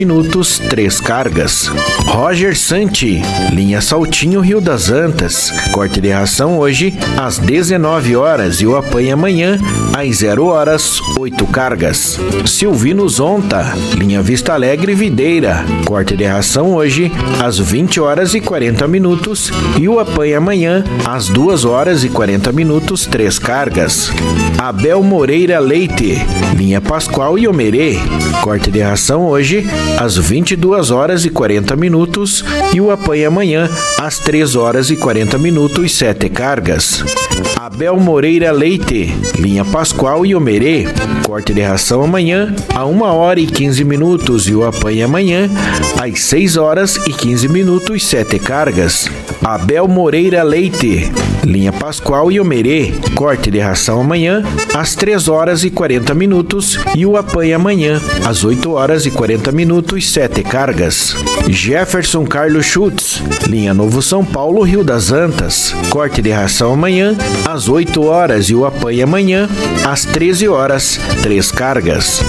minutos, 3 cargas. Roger Santi, linha Saltinho, Rio das Antas. Corte de ração hoje às 19 horas e o apanha amanhã às 0 horas, 8 cargas. Silvino Zonta, linha Vista Alegre, Videira. Corte de ração hoje às 20 horas e 40 minutos e o apanha amanhã às 2 horas e 40 minutos, 3 cargas. Abel Moreira Leite, linha Pascoal e Omerê. Corte de ração hoje às 22 horas e 40 minutos e o apanha amanhã às 3 horas e 40 minutos, 7 cargas. Abel Moreira Leite, linha Pascoal e Omerê. Corte de ração amanhã a 1 hora e 15 minutos e o apanha amanhã às 6 horas e 15 minutos, 7 cargas. Abel Moreira Leite, linha Pascoal e Omerê. Corte de ração amanhã às 3 horas e 40 minutos e o apanha amanhã às 8 horas e 40 minutos, 7 cargas. Jefferson Carlos Schutz, linha Novo São Paulo, Rio das Antas. Corte de ração amanhã às 8 horas e o apanha amanhã às 13 horas, 3 cargas.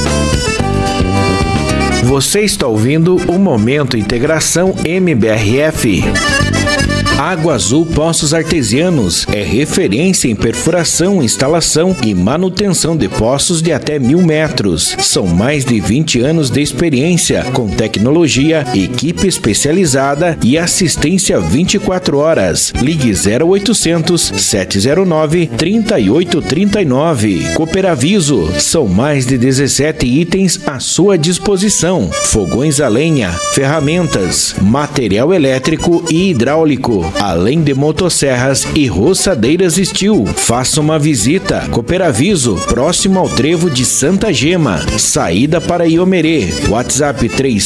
Você está ouvindo o Momento Integração MBRF. Água Azul Poços Artesianos é referência em perfuração, instalação e manutenção de poços de até 1.000 metros. São mais de 20 anos de experiência, com tecnologia, equipe especializada e assistência 24 horas. Ligue 0800 709 3839. Cooperaviso, são mais de 17 itens à sua disposição. Fogões a lenha, ferramentas, material elétrico e hidráulico, além de motosserras e roçadeiras Steel. Faça uma visita. Cooperaviso, próximo ao trevo de Santa Gema. Saída para Iomerê. WhatsApp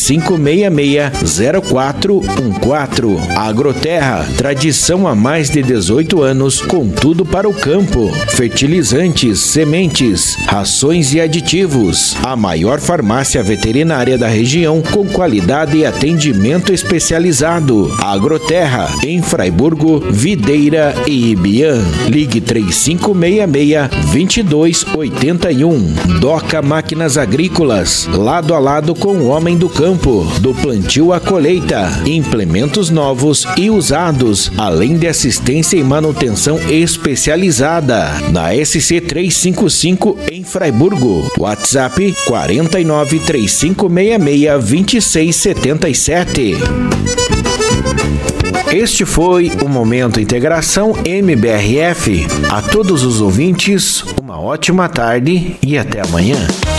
3566-0414. Agroterra, tradição há mais de 18 anos, com tudo para o campo. Fertilizantes, sementes, rações e aditivos. A maior farmácia veterinária da região, com qualidade e atendimento especializado. Agroterra, em Fraiburgo, Videira e Ibiã. Ligue 3566-2281. Doca Máquinas Agrícolas, lado a lado com o homem do campo, do plantio à colheita, implementos novos e usados, além de assistência e manutenção especializada. Na SC 355 em Fraiburgo. WhatsApp 4935662677. Este foi o Momento Integração MBRF. A todos os ouvintes, uma ótima tarde e até amanhã.